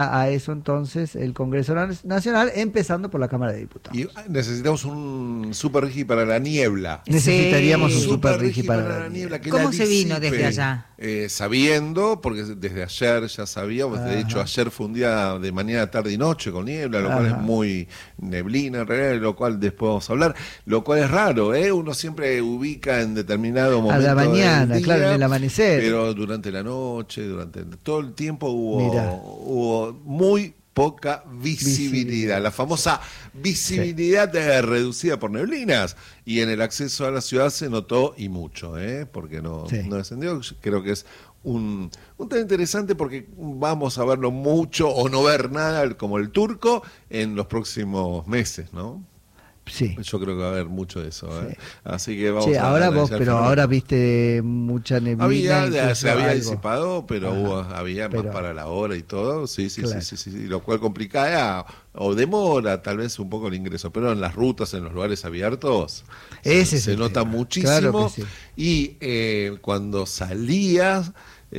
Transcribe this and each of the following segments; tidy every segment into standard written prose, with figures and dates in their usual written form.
a eso entonces el Congreso Nacional, empezando por la Cámara de Diputados. Y necesitamos un super rigi para la niebla. Necesitaríamos un Super super rigi rigi para la niebla. que ¿Cómo la se vino disipe, desde allá? Sabiendo, porque desde ayer ya sabíamos, de hecho ayer fue un día de mañana, tarde y noche con niebla, lo cual es muy neblina en realidad, lo cual después vamos a hablar, lo cual es raro, uno siempre ubica en determinado momento a la mañana, del día, claro, en el amanecer. Pero durante la noche, durante todo el tiempo hubo muy poca visibilidad, la famosa visibilidad reducida por neblinas, y en el acceso a la ciudad se notó y mucho, porque no descendió. Creo que es un tema interesante porque vamos a verlo mucho o no ver nada como el Turco en los próximos meses, ¿no? Sí. Yo creo que va a haber mucho de eso, Sí. Así que vamos a ahora analizar pero ahora viste mucha neblina. se había algo. disipado, pero había más para la hora y todo, sí, lo cual complicaba o demora tal vez un poco el ingreso, pero en las rutas, en los lugares abiertos, se nota muchísimo. Claro que sí. Y cuando salías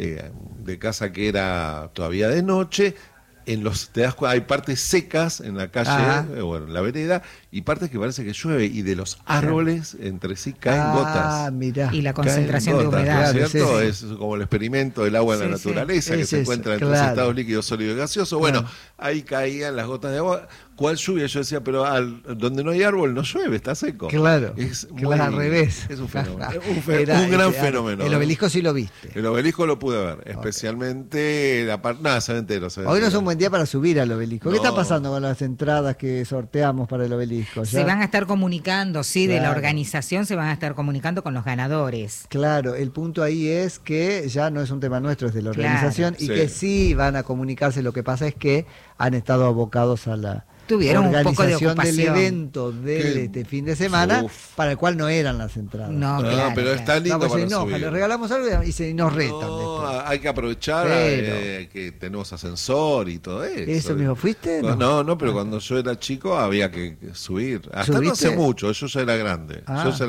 de casa, que era todavía de noche, te das cuenta, hay partes secas en la calle, en la vereda, y partes que parece que llueve, y de los árboles entre sí caen gotas. Mirá. Y la concentración de humedad. ¿No es cierto? Sí. Es como el experimento del agua en la naturaleza, que se encuentra entre los estados líquidos, sólido y gaseoso. Bueno, ahí caían las gotas de agua. ¿Cuál lluvia? Yo decía, pero donde no hay árbol no llueve, está seco. Claro, es al revés. Es un fenómeno. un gran fenómeno. El obelisco sí lo viste. El obelisco lo pude ver, especialmente la parte... No, se ve entero. Hoy no es un buen día para subir al obelisco. ¿Qué está pasando con las entradas que sorteamos para el obelisco? Se van a estar comunicando, de la organización se van a estar comunicando con los ganadores. Claro, el punto ahí es que ya no es un tema nuestro, es de la organización, y que sí van a comunicarse. Lo que pasa es que han estado abocados a la tuvieron un poco de organización ocupación del evento de este fin de semana, para el cual no eran las entradas. No, claro, pero está lindo para subir. Le regalamos algo y nos retan. Hay que aprovechar que tenemos ascensor y todo eso. ¿Eso mismo fuiste? No, pero cuando yo era chico había que subir. Hasta no hace mucho, yo ya era grande.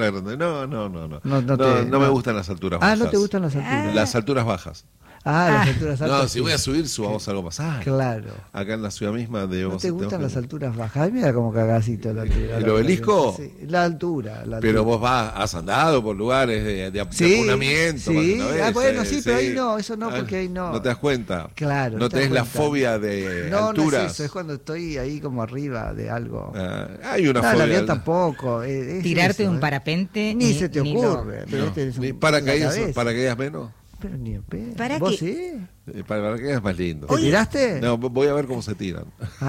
No me gustan las alturas bajas. ¿No te gustan las alturas? Las alturas bajas. Las alturas altas. No, si voy a subir, subamos algo más alto. Claro. Acá en la ciudad misma ¿No te gustan las alturas bajas? Ay, mira como cagacito la altura. ¿El obelisco? Sí, la altura. Pero vos has andado por lugares de apunamiento. Sí, pero ahí no, eso no, porque ahí no. ¿No te das cuenta? Claro. ¿No tenés la fobia de alturas? No es eso, es cuando estoy ahí como arriba de algo. Hay una fobia. El avión tampoco. Tirarte de un parapente. Ni se te ocurre. Ni paracaídas menos. Pero ni en pedo. ¿Vos sí? Para que es más lindo. ¿Te tiraste? No, voy a ver cómo se tiran.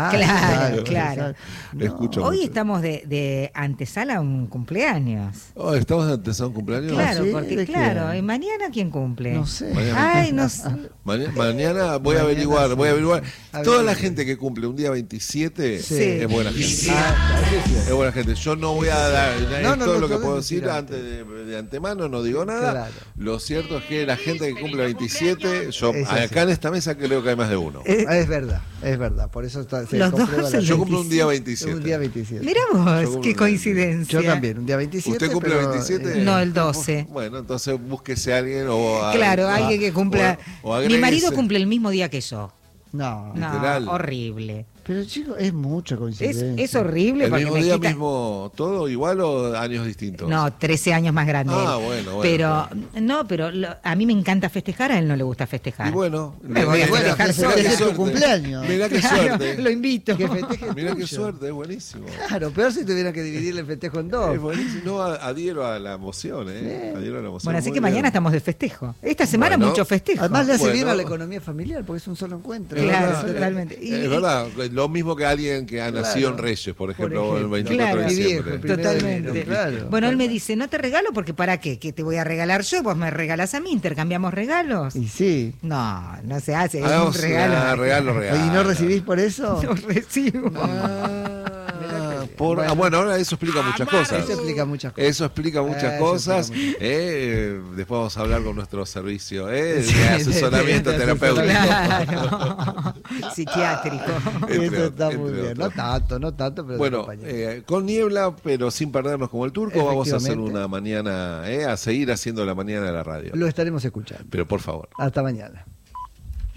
Claro. Escucho hoy mucho. estamos de antesala a un cumpleaños. ¿Estamos de antesala a un cumpleaños? Claro, porque ¿y mañana quién cumple? No sé. No sé. Mañana voy a averiguar. Toda la gente que cumple un día 27 es buena gente. Es buena gente. Yo no voy a dar todo lo que puedo decir antes de antemano, no digo nada. Claro. Lo cierto es que la gente que cumple 27, acá en esta mesa creo que hay más de uno. Es verdad. Por eso Los dos yo cumplo un día 27. Un día 27. Mira vos, qué coincidencia. Yo también, un día 27. ¿Usted cumple 27? No, el 12. Bueno, entonces búsquese a alguien alguien que cumpla. Mi marido cumple el mismo día que yo. No, horrible. Pero chicos, es mucha coincidencia. Es horrible. ¿El porque mismo día mismo todo igual o años distintos? No, 13 años más grande. Bueno. Pero a mí me encanta festejar, a él no le gusta festejar. Y bueno, me voy a festejar solo. Es tu cumpleaños. Mirá qué suerte. Lo invito. Que festeje. Mirá qué suerte, es buenísimo. Claro, peor si tuviera que dividir el festejo en dos. Es buenísimo. No, adhiero a la emoción, Adhiero a la emoción. Bueno, así que mañana estamos de festejo. Esta semana mucho festejo. Además le hace bien a la economía familiar, porque es un solo encuentro. Claro, totalmente. Es verdad, lo mismo que alguien que ha nacido en Reyes, por ejemplo, el 24 de diciembre. Totalmente. Bueno, él me dice, no te regalo porque ¿para qué? ¿Qué te voy a regalar yo? Vos me regalás a mí, intercambiamos regalos. Y sí. No se hace, es Hagamos un regalo. regalo. ¿Y no recibís por eso? No recibo. Bueno, ahora eso explica muchas cosas. Eso explica muchas cosas. Después vamos a hablar con nuestro servicio de asesoramiento terapéutico. Claro. Psiquiátrico. Eso está muy bien. No tanto, pero bueno, con niebla, pero sin perdernos como el Turco, vamos a hacer una mañana, a seguir haciendo la mañana de la radio. Lo estaremos escuchando. Pero por favor. Hasta mañana.